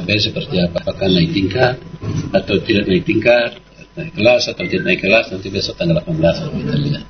survei seperti apa, apakah naik tingkat atau tidak naik tingkat, naik kelas atau tidak naik kelas, nanti besok tanggal 18 kita lihat.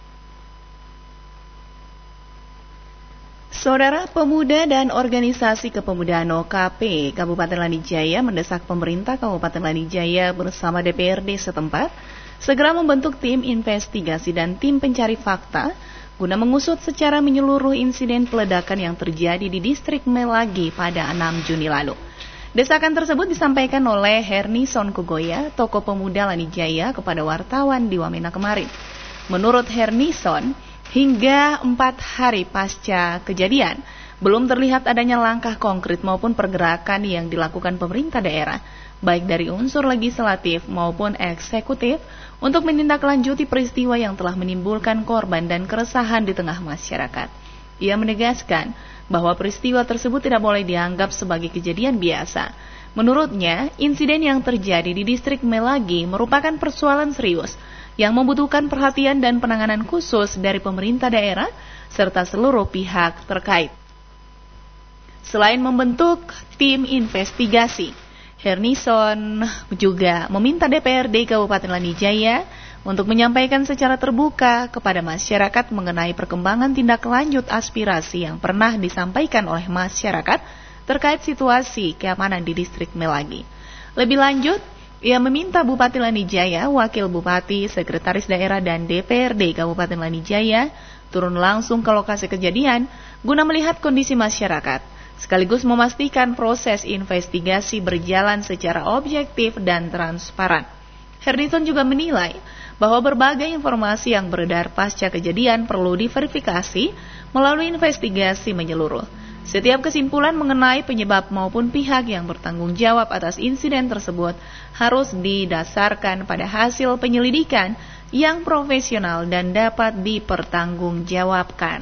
Saudara Pemuda dan Organisasi Kepemudaan OKP Kabupaten Lanijaya mendesak pemerintah Kabupaten Lanijaya bersama DPRD setempat segera membentuk tim investigasi dan tim pencari fakta guna mengusut secara menyeluruh insiden peledakan yang terjadi di distrik Melagi pada 6 Juni lalu. Desakan tersebut disampaikan oleh Hernison Kugoya, tokoh pemuda Lanijaya, kepada wartawan di Wamena kemarin. Menurut Hernison, hingga 4 hari pasca kejadian, belum terlihat adanya langkah konkret maupun pergerakan yang dilakukan pemerintah daerah, baik dari unsur legislatif maupun eksekutif, untuk menindaklanjuti peristiwa yang telah menimbulkan korban dan keresahan di tengah masyarakat. Ia menegaskan bahwa peristiwa tersebut tidak boleh dianggap sebagai kejadian biasa. Menurutnya, insiden yang terjadi di distrik Melagi merupakan persoalan serius yang membutuhkan perhatian dan penanganan khusus dari pemerintah daerah serta seluruh pihak terkait. Selain membentuk tim investigasi, Hernison juga meminta DPRD Kabupaten Lanijaya untuk menyampaikan secara terbuka kepada masyarakat mengenai perkembangan tindak lanjut aspirasi yang pernah disampaikan oleh masyarakat terkait situasi keamanan di distrik Melagi. Lebih lanjut, ia meminta Bupati Lanijaya, Wakil Bupati, Sekretaris Daerah, dan DPRD Kabupaten Lanijaya turun langsung ke lokasi kejadian guna melihat kondisi masyarakat, sekaligus memastikan proses investigasi berjalan secara objektif dan transparan. Hernison juga menilai bahwa berbagai informasi yang beredar pasca kejadian perlu diverifikasi melalui investigasi menyeluruh. Setiap kesimpulan mengenai penyebab maupun pihak yang bertanggung jawab atas insiden tersebut harus didasarkan pada hasil penyelidikan yang profesional dan dapat dipertanggungjawabkan.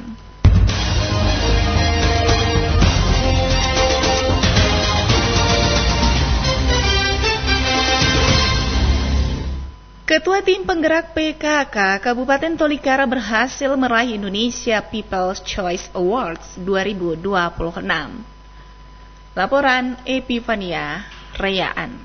Ketua Tim Penggerak PKK Kabupaten Tolikara berhasil meraih Indonesia People's Choice Awards 2026. Laporan Epifania Rayaan.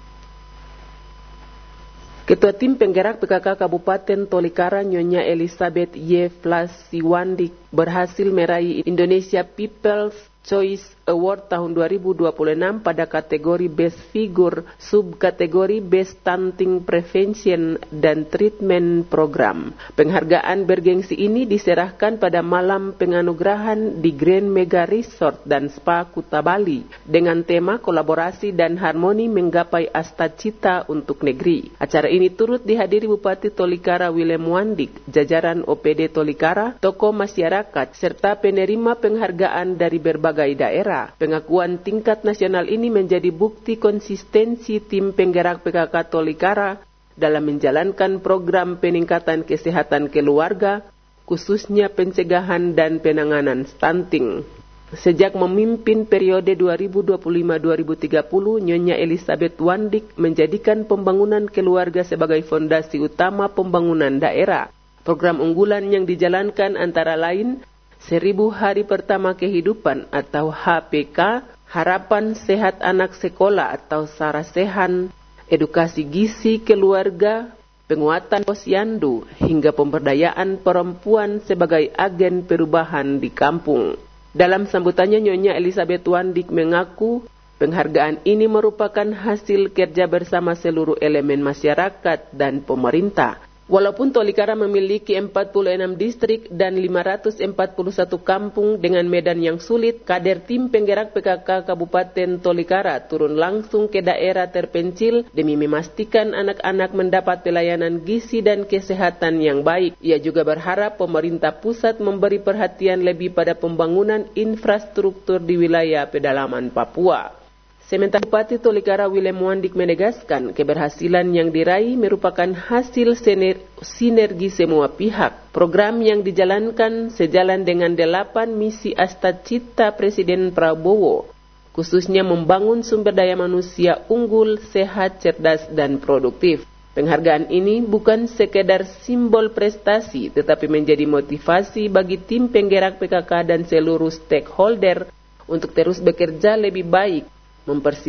Ketua Tim Penggerak PKK Kabupaten Tolikara Nyonya Elizabeth Y. Flasiwandik berhasil meraih Indonesia People's Choice Award tahun 2026 pada kategori Best Figure, subkategori Best Stunting Prevention dan Treatment Program. Penghargaan bergengsi ini diserahkan pada malam penganugerahan di Grand Mega Resort dan Spa Kuta Bali dengan tema kolaborasi dan harmoni menggapai asta-cita untuk negeri. Acara ini turut dihadiri Bupati Tolikara William Wandik, jajaran OPD Tolikara, tokoh masyarakat, serta penerima penghargaan dari berbagai daerah. Pengakuan tingkat nasional ini menjadi bukti konsistensi tim penggerak PKK Tolikara dalam menjalankan program peningkatan kesehatan keluarga, khususnya pencegahan dan penanganan stunting. Sejak memimpin periode 2025-2030, Nyonya Elizabeth Wandik menjadikan pembangunan keluarga sebagai fondasi utama pembangunan daerah. Program unggulan yang dijalankan antara lain 1000 hari pertama kehidupan atau HPK, harapan sehat anak sekolah atau Sarasehan, edukasi gizi keluarga, penguatan posyandu, hingga pemberdayaan perempuan sebagai agen perubahan di kampung. Dalam sambutannya, Nyonya Elizabeth Wandik mengaku penghargaan ini merupakan hasil kerja bersama seluruh elemen masyarakat dan pemerintah. Walaupun Tolikara memiliki 46 distrik dan 541 kampung dengan medan yang sulit, kader tim penggerak PKK Kabupaten Tolikara turun langsung ke daerah terpencil demi memastikan anak-anak mendapat pelayanan gizi dan kesehatan yang baik. Ia juga berharap pemerintah pusat memberi perhatian lebih pada pembangunan infrastruktur di wilayah pedalaman Papua. Sementara Bupati Tolikara William Wandik menegaskan keberhasilan yang diraih merupakan hasil sinergi semua pihak. Program yang dijalankan sejalan dengan 8 misi asta-cita Presiden Prabowo, khususnya membangun sumber daya manusia unggul, sehat, cerdas, dan produktif. Penghargaan ini bukan sekedar simbol prestasi, tetapi menjadi motivasi bagi tim penggerak PKK dan seluruh stakeholder untuk terus bekerja lebih baik, mempersiapkan